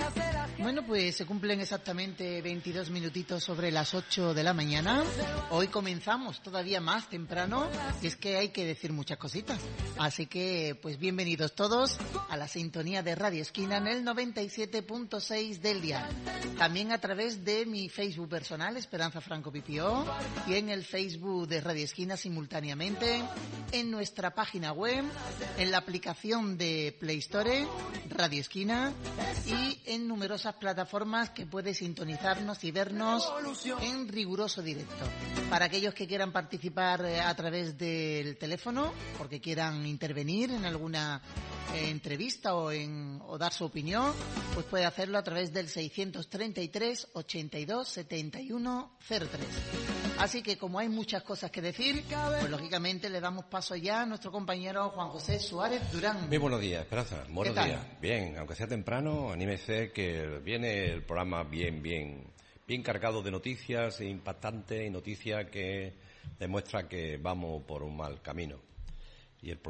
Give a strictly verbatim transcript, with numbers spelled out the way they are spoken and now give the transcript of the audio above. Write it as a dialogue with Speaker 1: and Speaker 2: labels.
Speaker 1: Bueno, pues se cumplen exactamente veintidós minutitos sobre las ocho de la mañana. Hoy comenzamos todavía más temprano y es que hay que decir muchas cositas. Así que, pues bienvenidos todos a la sintonía de Radio Esquina en el noventa y siete punto seis del dial. También a través de mi Facebook personal, Esperanza Franco Pipió, y en el Facebook de Radio Esquina simultáneamente, en nuestra página web, en la aplicación de Play Store, Radio Esquina, y en numerosas plataformas que puede sintonizarnos y vernos en riguroso directo. Para aquellos que quieran participar a través del teléfono, porque quieran intervenir en alguna eh, entrevista o, en, o dar su opinión, pues puede hacerlo a través del seiscientos treinta y tres, ochenta y dos, setenta y uno, cero tres. Así que como hay muchas cosas que decir, pues lógicamente le damos paso ya a nuestro compañero Juan José Suárez Durán.
Speaker 2: Muy buenos días, Esperanza. Buenos días. Bien, aunque sea temprano, anímese que viene el programa bien, bien, bien cargado de noticias impactantes y noticias que demuestra que vamos por un mal camino. Y el